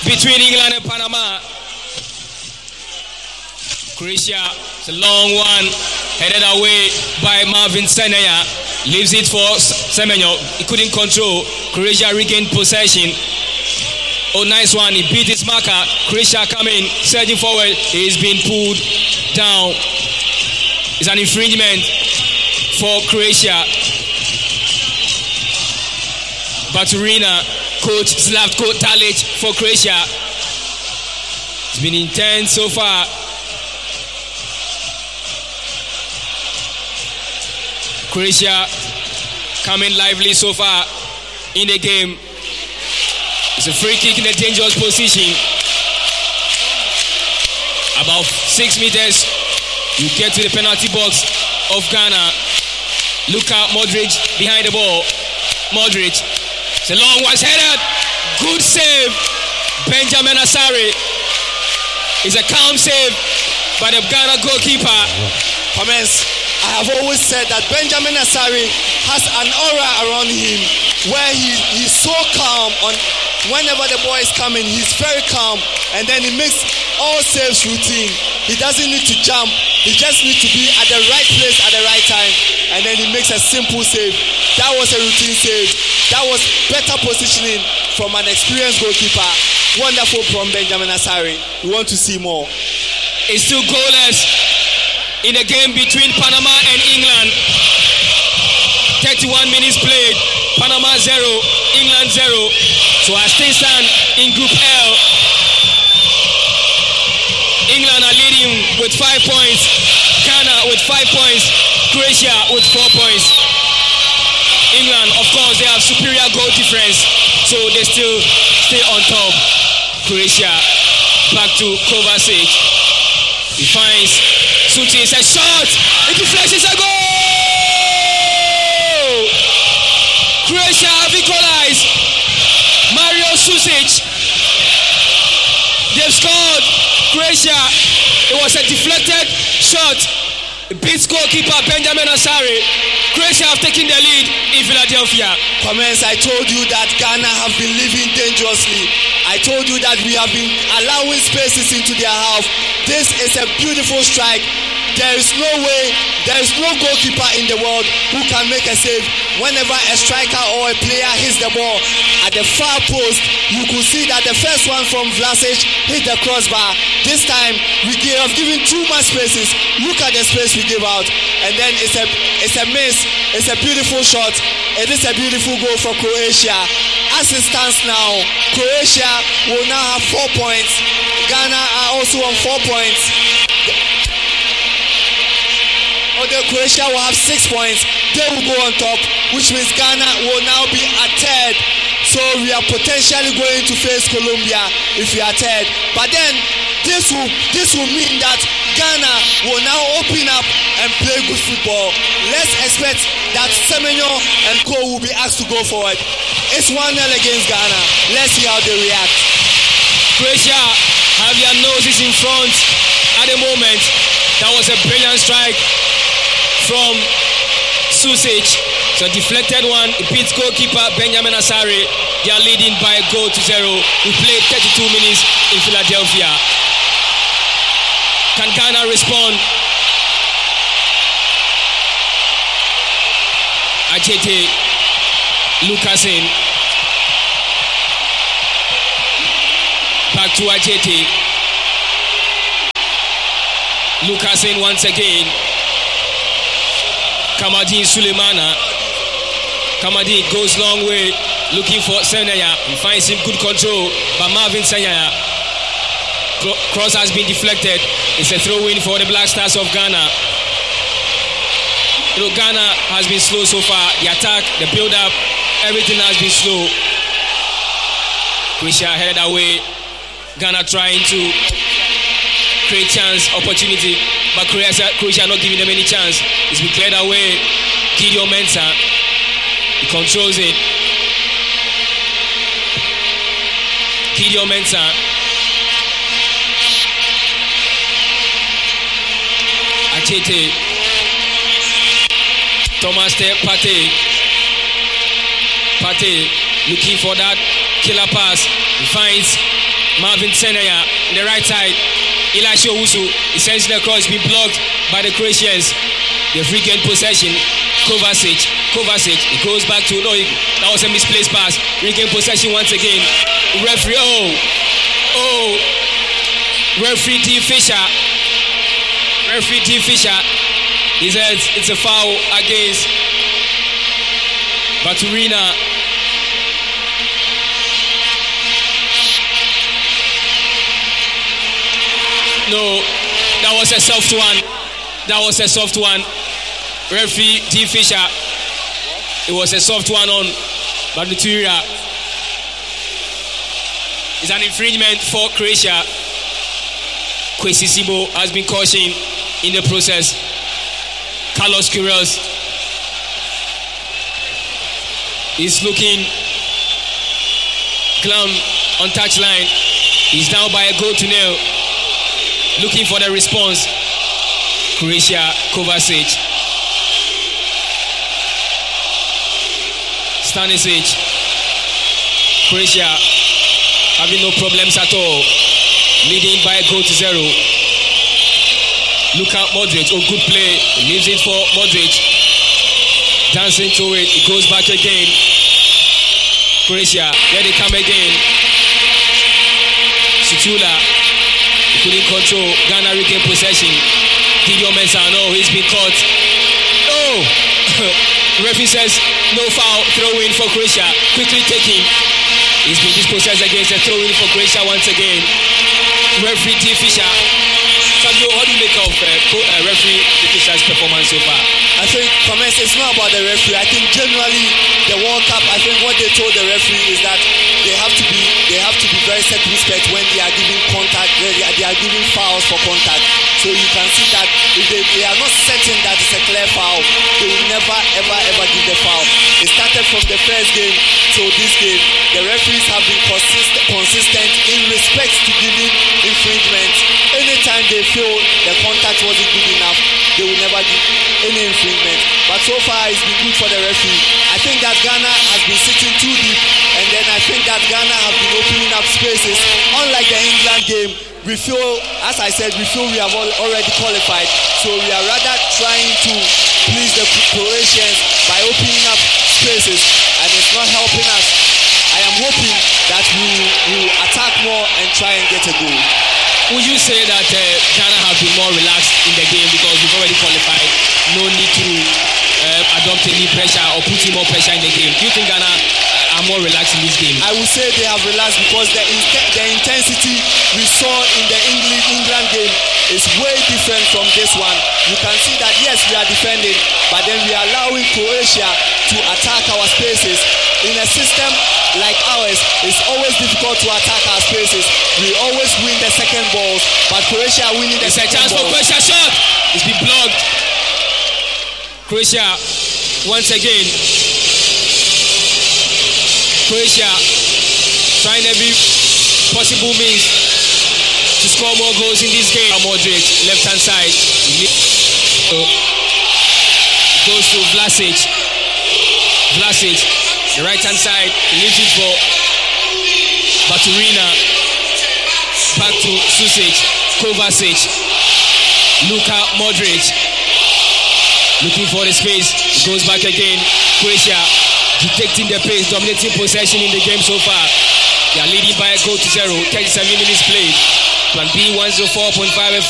between England and Panama. Croatia, it's a long one, headed away by Marvin Senaya. Leaves it for Semenyo. He couldn't control. Croatia regained possession. Oh, nice one. He beat his marker. Croatia coming, surging forward. He's been pulled down. It's an infringement for Croatia. Baturina, coach Zlatko Talic for Croatia. It's been intense so far. Croatia coming lively so far in the game. It's a free kick in a dangerous position. About 6 meters, you get to the penalty box of Ghana. Luka Modric behind the ball. Modric, it's a long one, headed. Good save. Benjamin Asare. It's a calm save by the Ghana goalkeeper. Comments. I have always said that Benjamin Asare has an aura around him where he's so calm. On whenever the ball is coming, he's very calm, and then he makes all saves routine. He doesn't need to jump. He just needs to be at the right place at the right time, and then he makes a simple save. That was a routine save. That was better positioning from an experienced goalkeeper. Wonderful from Benjamin Asare. We want to see more. It's still goalless in the game between Panama and England. 31 minutes played. Panama 0, England 0. So as things stand in Group L, England are leading with 5 points. Ghana with 5 points. Croatia with 4 points. England, of course, they have superior goal difference, so they still stay on top. Croatia back to Kovacic. He finds Suti, it's a shot. It deflects, a goal. Croatia have equalized. Mario Susic. They've scored. Croatia. It was a deflected shot. It beats goalkeeper Benjamin Asare. Croatia have taken the lead in Philadelphia. Comments, I told you that Ghana have been living dangerously. I told you that we have been allowing spaces into their half. This is a beautiful strike. There is no way, there is no goalkeeper in the world who can make a save. Whenever a striker or a player hits the ball at the far post, you could see that the first one from Vlasic hit the crossbar. This time, we have given too much spaces. Look at the space we give out. And then it's a miss. It's a beautiful shot. It is a beautiful goal for Croatia. As it stands now, Croatia will now have 4 points. Ghana are also on 4 points. Although Croatia will have 6 points, they will go on top, which means Ghana will now be at third. So we are potentially going to face Colombia if we are third. But then this will mean that Ghana will now open up and play good football. Let's expect that Semenyo and Co will be asked to go forward. It's 1-0 against Ghana. Let's see how they react. Croatia have their noses in front at the moment. That was a brilliant strike from Susic. So deflected one. It beats goalkeeper Benjamin Asare. They are leading by a goal to 0. We played 32 minutes in Philadelphia. Can Ghana respond? Ajete, Lukasen. Back to Ajete. Lukasen once again. Kamadi Sulemana. Kamadi goes long way looking for Senaya. He finds him good control by Marvin Senaya. Cross has been deflected. It's a throw-in for the Black Stars of Ghana. Ghana has been slow so far. The attack, the build-up, everything has been slow. Croatia headed away. Ghana trying to create chance, opportunity, but Croatia not giving them any chance. It's been cleared away. Gideon Mensah, he controls it. Gideon Mensah. Achete. Thomas Partey. Partey looking for that killer pass. He finds Marvin Senaya on the right side. Elisha Owusu, he sends it across, been blocked by the Croatians. They've regained possession. Kovacic, he goes back to, that was a misplaced pass. Regain possession once again. Referee, Referee D. Fisher, he says it's a foul against Baturina. No, that was a soft one. Referee D. Fisher, it was a soft one on Baturina. It's an infringement for Croatia. Kwesi Sibo has been cautioned in the process. Carlos Queiroz is looking glum on touchline. He's down by a goal to nil. Looking for the response. Croatia, Kovacic. Stanisic. Croatia having no problems at all. Leading by a goal to 0. Luka Modric, good play. He leaves it for Modric. Dancing to it. It goes back again. Croatia, here they come again. Sutula, he couldn't control. Ghana regain possession. Gideon Mensah, he's been caught. The referee says no foul. Throw in for Croatia. Quickly taking. He's been dispossessed against a throw in for Croatia once again. Referee D. Fisher. Fabio, how do you make of referee D. Fisher's performance so far? I think, comments, it's not about the referee. I think generally the World Cup, I think what they told the referee is that they have to be very circumspect when they are giving contact, they are giving fouls for contact. So you can see that if they are not certain that it's a clear foul, they will never ever give the foul. It started from the first game to this game. The referees have been consistent in respect to giving infringements. Anytime they feel the contact wasn't good enough, they will never give any infringement. But so far it's been good for the referee. I think that Ghana has been sitting too deep, and then I think that Ghana have been opening up spaces. Unlike the England game, we feel, as I said, we have already qualified. So we are rather trying to please the Croatians by opening up spaces, and it's not helping us. I am hoping that we will attack more and try and get a goal. Would you say that Ghana have been more relaxed in the game because we've already qualified? No need to adopt any pressure or put in more pressure in the game. Do you think Ghana are more relaxed in this game? I would say they have relaxed because the intensity we saw in the England game is way different from this one. You can see that yes, we are defending, but then we are allowing Croatia to attack our spaces. In a system like ours, it's always difficult to attack our spaces. We always win the second balls, but Croatia winning the second balls. It's a chance for Croatia shot. It's been blocked. Croatia, once again. Croatia trying every possible means to score more goals in this game. Modric, left hand side. Goes to Vlasic. The right hand side, he leaves it for Baturina. Back to Susic, Kovacic, Luka Modric. Looking for the space, he goes back again. Croatia detecting the pace, dominating possession in the game so far. They are leading by a goal to 0. 37 minutes played. Plan B 104.5 FM.